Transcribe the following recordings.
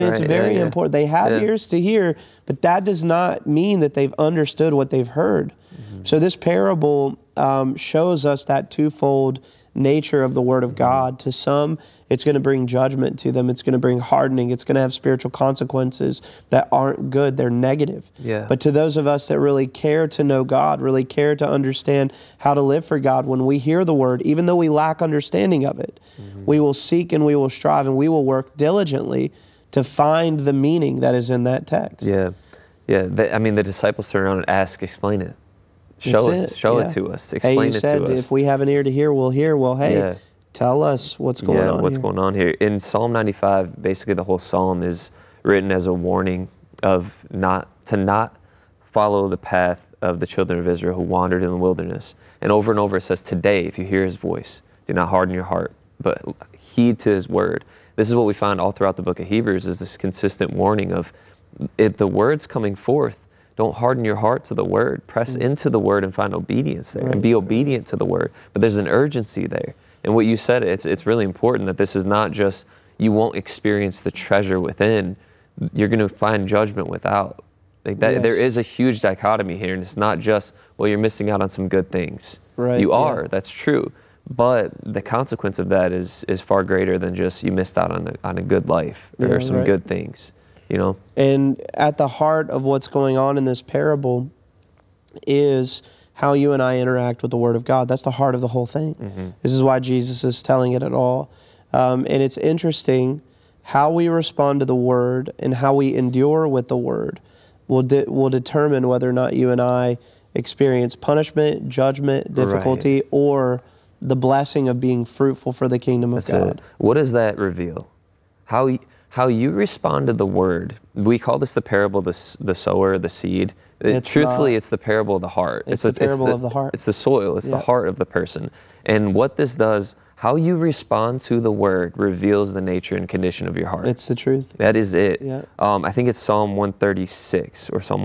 It's very important. They have ears to hear, but that does not mean that they've understood what they've heard. So this parable shows us that twofold nature of the Word of God. To some, it's going to bring judgment to them. It's going to bring hardening. It's going to have spiritual consequences that aren't good. They're negative. But to those of us that really care to know God, really care to understand how to live for God, when we hear the Word, even though we lack understanding of it, we will seek and we will strive and we will work diligently to find the meaning that is in that text. I mean, the disciples turn around and ask, explain it. Show it to us. Explain it to us. If we have an ear to hear, we'll hear. Well, hey, tell us what's going on what's going on here. In Psalm 95, basically the whole psalm is written as a warning of not follow the path of the children of Israel who wandered in the wilderness. And over it says, today, if you hear his voice, do not harden your heart, but heed to his word. This is what we find all throughout the book of Hebrews, is this consistent warning of the words coming forth. Don't harden your heart to the word. Press into the word and find obedience there, and be obedient to the word. But there's an urgency there. And what you said, it's really important that this is not just, you won't experience the treasure within, you're going to find judgment without. Like that, there is a huge dichotomy here, and it's not just, well, you're missing out on some good things. You are, that's true. But the consequence of that is far greater than just you missed out on a good life or some good things. You know? And at the heart of what's going on in this parable is how you and I interact with the Word of God. That's the heart of the whole thing. This is why Jesus is telling it at all. And it's interesting how we respond to the Word and how we endure with the Word will determine whether or not you and I experience punishment, judgment, difficulty, or the blessing of being fruitful for the kingdom of God. What does that reveal? How you respond to the word. We call this the parable of the sower, the seed. Truthfully, it's the parable of the heart. It's the parable of the heart. It's the soil. It's the heart of the person. And what this does, how you respond to the word reveals the nature and condition of your heart. It's the truth. That is it. I think it's Psalm 136 or Psalm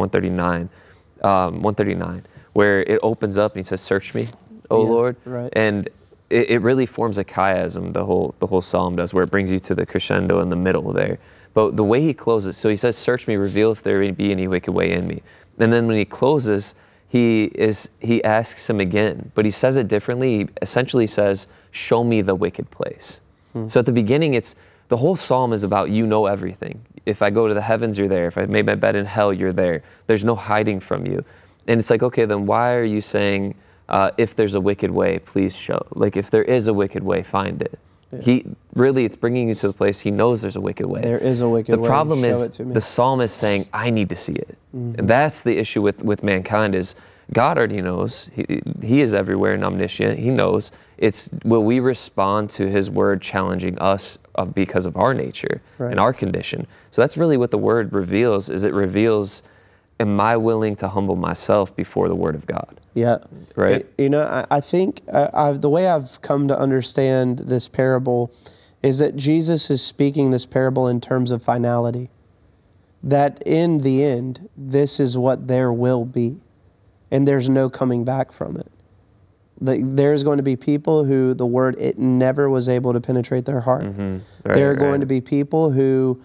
139, where it opens up and he says, "Search me, O Lord." And it really forms a chiasm, the whole psalm does, where it brings you to the crescendo in the middle there. But the way he closes, so he says, "Search me, reveal if there be any wicked way in me." And then when he closes, he asks him again, but he says it differently. He essentially says, "Show me the wicked place." So at the beginning, the whole psalm is about, you know everything. If I go to the heavens, you're there. If I made my bed in hell, you're there. There's no hiding from you. And it's like, okay, then why are you saying, if there's a wicked way, please show. Like, if there is a wicked way, find it. It's bringing you to the place he knows there's a wicked way. There is a wicked way. The problem is the psalmist saying, I need to see it. And that's the issue with mankind, is God already knows. He is everywhere and omniscient. He knows. It's will we respond to his word challenging us because of our nature and our condition. So that's really what the word reveals, is it reveals, am I willing to humble myself before the word of God? Right? I think the way I've come to understand this parable is that Jesus is speaking this parable in terms of finality. That in the end, this is what there will be, and there's no coming back from it. There's going to be people who the word, it never was able to penetrate their heart. There are going to be people who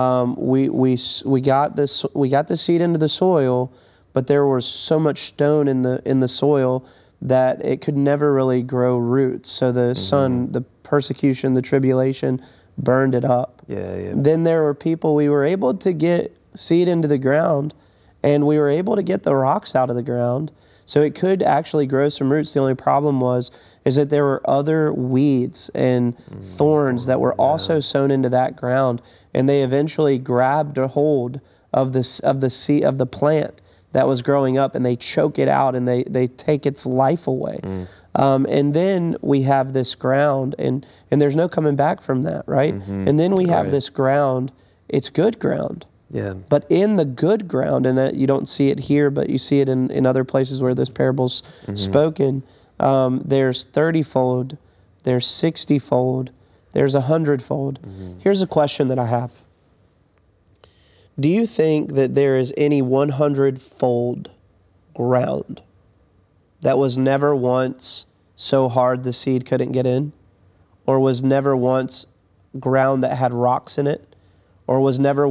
we got the seed into the soil, but there was so much stone in the soil that it could never really grow roots. So the sun, the persecution, the tribulation burned it up. Then there were people, we were able to get seed into the ground, and we were able to get the rocks out of the ground. So it could actually grow some roots. The only problem is that there were other weeds and thorns that were also sown into that ground, and they eventually grabbed a hold of the seed of the plant that was growing up, and they choke it out, and they take its life away. And then we have this ground, and there's no coming back from that, right? And then we have this ground, it's good ground. But in the good ground, and that you don't see it here, but you see it in other places where this parable's spoken, there's 30-fold, there's 60-fold, there's 100-fold. Here's a question that I have. Do you think that there is any 100-fold ground that was never once so hard the seed couldn't get in? Or was never once ground that had rocks in it? or was never